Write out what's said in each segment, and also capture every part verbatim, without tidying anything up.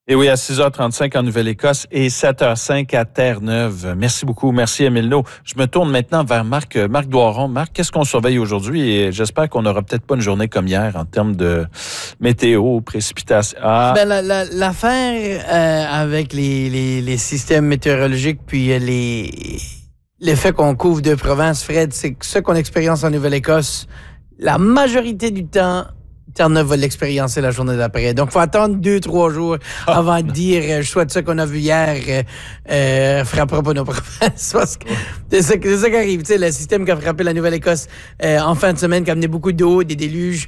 Et oui, à six heures trente-cinq en Nouvelle-Écosse et sept heures cinq à Terre-Neuve. Merci beaucoup. Merci, Émile Naud. Je me tourne maintenant vers Marc, Marc Doiron. Marc, qu'est-ce qu'on surveille aujourd'hui? Et j'espère qu'on n'aura peut-être pas une journée comme hier en termes de météo, précipitations. Ah. Ben, la, la, l'affaire euh, avec les, les, les systèmes météorologiques puis les, les faits qu'on couvre de province, Fred, c'est que ce qu'on expérience en Nouvelle-Écosse, la majorité du temps, Terre-Neuve va l'expériencer la journée d'après. Donc, il faut attendre deux, trois jours avant de dire euh, « je souhaite ça qu'on a vu hier euh, euh, frappera pas nos provinces ». Parce que c'est ça, c'est ça qui arrive. Tu sais, le système qui a frappé la Nouvelle-Écosse euh, en fin de semaine, qui a amené beaucoup d'eau, des déluges,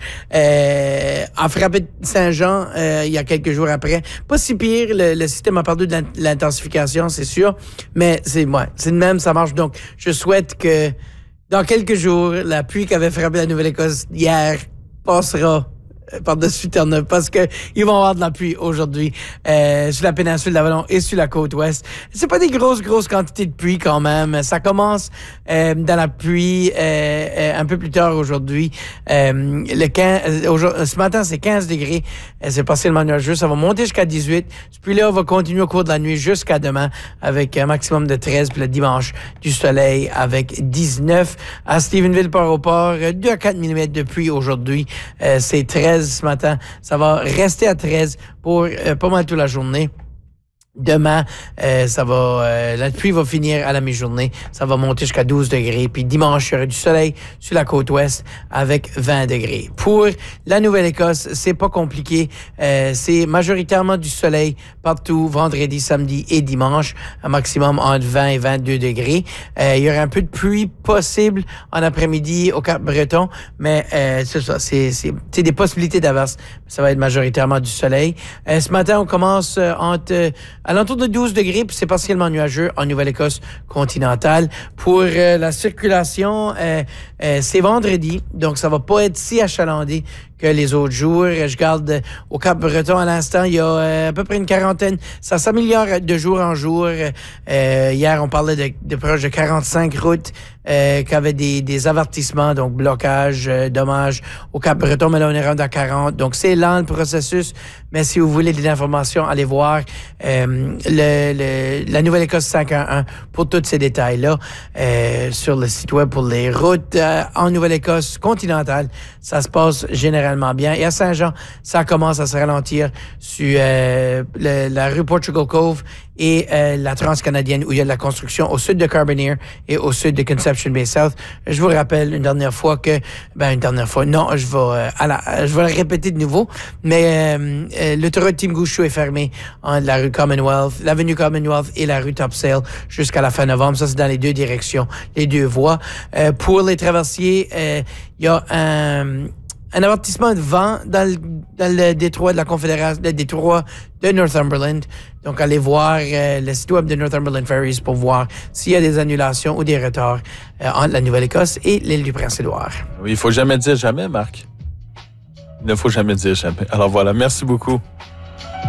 euh, a frappé Saint-Jean euh, il y a quelques jours après. Pas si pire, le, le système a perdu de l'intensification, c'est sûr, mais c'est ouais, c'est de même, ça marche. Donc, je souhaite que dans quelques jours, la pluie qui avait frappé la Nouvelle-Écosse hier passera par-dessus Terre-Neuve parce que ils vont avoir de la pluie aujourd'hui euh, sur la péninsule d'Avalon et sur la côte ouest. C'est pas des grosses, grosses quantités de pluie quand même. Ça commence euh, dans la pluie euh, euh, un peu plus tard aujourd'hui. Euh, le quinze, aujourd'hui, ce matin, c'est quinze degrés. Euh, c'est partiellement nuageux. Ça va monter jusqu'à dix-huit. Puis là, on va continuer au cours de la nuit jusqu'à demain avec un maximum de treize. Puis le dimanche, du soleil avec dix-neuf. À Stephenville, Port-au-Port, deux à quatre millimètres de pluie aujourd'hui. Euh, c'est treize ce matin. Ça va rester à treize pour euh, pas mal toute la journée. Demain, euh, ça va, euh, la pluie va finir à la mi-journée. Ça va monter jusqu'à douze degrés. Puis dimanche, il y aura du soleil sur la côte ouest avec vingt degrés. Pour la Nouvelle-Écosse, c'est pas compliqué. Euh, c'est majoritairement du soleil partout, vendredi, samedi et dimanche. Un maximum entre vingt et vingt-deux degrés. Euh, il y aura un peu de pluie possible en après-midi au Cap-Breton. Mais euh, c'est ça, c'est, c'est, c'est des possibilités d'averse. Ça va être majoritairement du soleil. Euh, ce matin, on commence euh, entre... Euh, à l'entour de douze degrés, puis c'est partiellement nuageux en Nouvelle-Écosse continentale. Pour euh, la circulation, euh, euh, c'est vendredi, donc ça va pas être si achalandé que les autres jours. Je garde au Cap-Breton à l'instant, il y a euh, à peu près une quarantaine. Ça s'améliore de jour en jour. Euh, hier, on parlait de, de proche de quarante-cinq routes euh, qui avaient des, des avertissements, donc blocage, euh, dommages au Cap-Breton, mais là, on est rendu à quarante. Donc, c'est lent le processus, mais si vous voulez de l'information, allez voir euh, le, le, la Nouvelle-Écosse cinq un un pour tous ces détails-là euh, sur le site web pour les routes euh, en Nouvelle-Écosse continentale. Ça se passe généralement bien. Et à Saint-Jean, ça commence à se ralentir sur euh, le, la rue Portugal Cove et euh, la Transcanadienne où il y a de la construction au sud de Carbonear et au sud de Conception Bay South. Je vous rappelle une dernière fois que, ben une dernière fois, non, je vais, euh, à la, je vais le répéter de nouveau, mais euh, euh, l'autoroute Tim Gouchou est fermée entre la rue Commonwealth, l'avenue Commonwealth et la rue Topsail jusqu'à la fin novembre. Ça, c'est dans les deux directions, les deux voies. Euh, pour les traversiers, euh, il y a un... un avertissement de vent dans le, dans le détroit de la Confédération, le détroit de Northumberland. Donc, allez voir euh, le site web de Northumberland Ferries pour voir s'il y a des annulations ou des retards euh, entre la Nouvelle-Écosse et l'île du Prince-Édouard. Oui, il faut jamais dire jamais, Marc. Il ne faut jamais dire jamais. Alors voilà, merci beaucoup.